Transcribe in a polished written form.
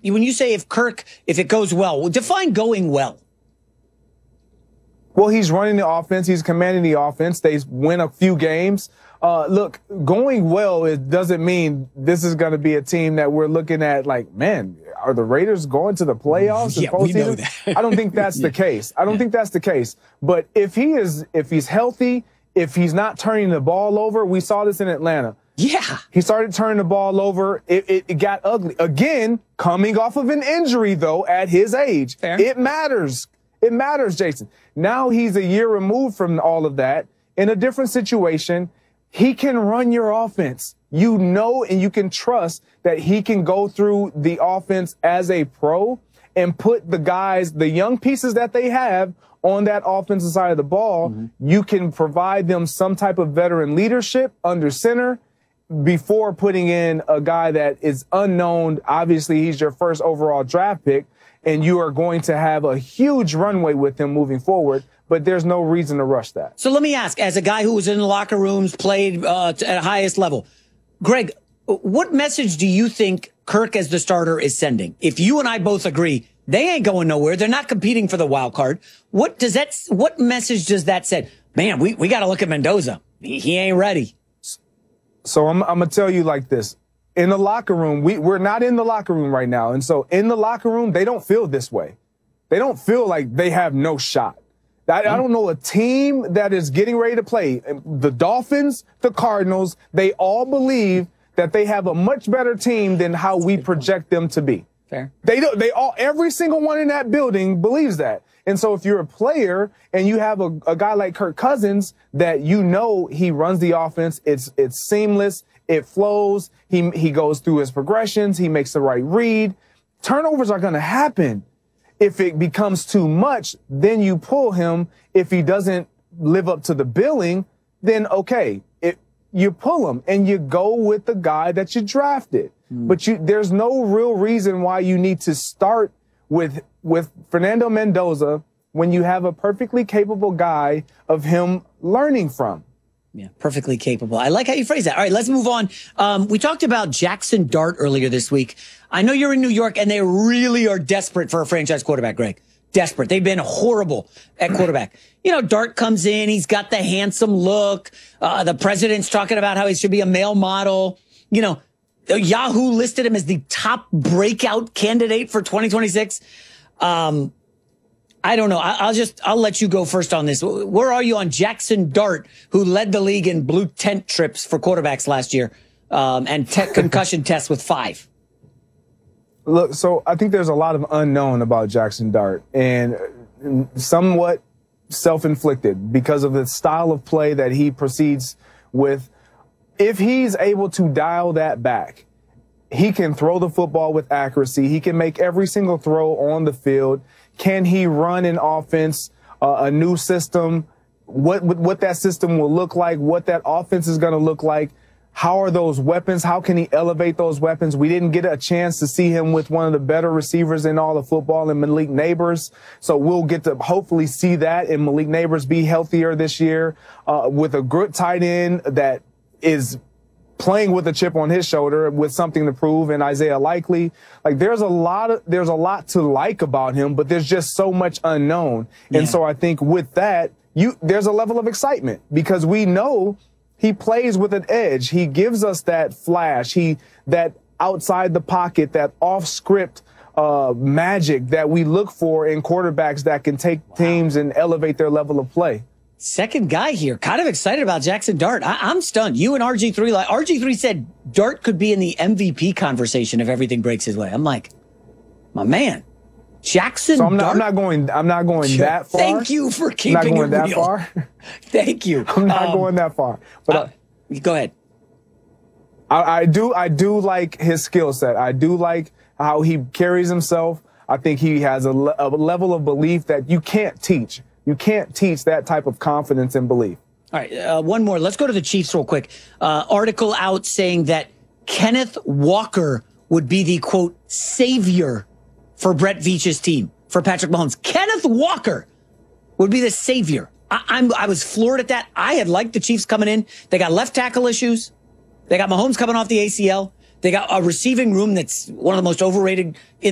when you say if it goes well, define going well. Well, he's running the offense. He's commanding the offense. They win a few games. Look, going well, it doesn't mean this is going to be a team that we're looking at like, man, are the Raiders going to the playoffs? Yeah, we know that. I don't think that's the case. I don't think that's the case. But if he's healthy, if he's not turning the ball over, we saw this in Atlanta. Yeah. He started turning the ball over. It got ugly. Again, coming off of an injury, though, at his age. Fair. It matters. It matters, Jason. Now he's a year removed from all of that. In a different situation, he can run your offense. You know and you can trust that he can go through the offense as a pro and put the guys, the young pieces that they have on that offensive side of the ball. Mm-hmm. You can provide them some type of veteran leadership under center before putting in a guy that is unknown. Obviously, he's your first overall draft pick, and you are going to have a huge runway with him moving forward, but there's no reason to rush that. So let me ask, as a guy who was in the locker rooms, played at the highest level, Greg, what message do you think Kirk as the starter is sending? If you and I both agree, they ain't going nowhere. They're not competing for the wild card. What message does that send? Man, we got to look at Mendoza. He ain't ready. So I'm going to tell you like this. In the locker room, we're not in the locker room right now. And so in the locker room, they don't feel this way. They don't feel like they have no shot. I don't know a team that is getting ready to play. The Dolphins, the Cardinals, they all believe that they have a much better team than how we project them to be. Fair. Every single one in that building believes that. And so if you're a player and you have a guy like Kirk Cousins that you know he runs the offense, it's seamless, it flows, he goes through his progressions, he makes the right read. Turnovers are going to happen. If it becomes too much, then you pull him. If he doesn't live up to the billing, then okay, you pull him and you go with the guy that you drafted. But there's no real reason why you need to start with Fernando Mendoza when you have a perfectly capable guy of him learning from. Yeah, perfectly capable. I like how you phrase that. All right, let's move on. We talked about Jackson Dart earlier this week. I know you're in New York, and they really are desperate for a franchise quarterback, Greg. Desperate. They've been horrible at quarterback. You know, Dart comes in. He's got the handsome look. The president's talking about how he should be a male model. You know, Yahoo listed him as the top breakout candidate for 2026. I don't know. I'll let you go first on this. Where are you on Jackson Dart, who led the league in blue tent trips for quarterbacks last year, and concussion tests with 5? Look, so I think there's a lot of unknown about Jackson Dart, and somewhat self-inflicted because of the style of play that he proceeds with. If he's able to dial that back, he can throw the football with accuracy. He can make every single throw on the field. Can he run an offense, a new system, what that system will look like, what that offense is going to look like? How are those weapons? How can he elevate those weapons? We didn't get a chance to see him with one of the better receivers in all of football in Malik Neighbors. So we'll get to hopefully see that and Malik Neighbors be healthier this year with a good tight end that is playing with a chip on his shoulder with something to prove, and Isaiah Likely. Like there's a lot to like about him, but there's just so much unknown. Yeah. And so I think with that, there's a level of excitement because we know he plays with an edge. He gives us that flash, that outside the pocket, that off script magic that we look for in quarterbacks that can take teams and elevate their level of play. Second guy here, kind of excited about Jackson Dart. I'm stunned. You and RG3, RG3 said Dart could be in the MVP conversation if everything breaks his way. I'm like, my man, Jackson Dart. I'm not going that far. Thank you for keeping it real. I'm not going that far. Thank you. I'm not going that far. But go ahead. I do like his skill set. I do like how he carries himself. I think he has a level of belief that you can't teach. You can't teach that type of confidence and belief. All right, one more. Let's go to the Chiefs real quick. Article out saying that Kenneth Walker would be the, quote, savior for Brett Veach's team, for Patrick Mahomes. Kenneth Walker would be the savior. I was floored at that. I had liked the Chiefs coming in. They got left tackle issues. They got Mahomes coming off the ACL. They got a receiving room that's one of the most overrated in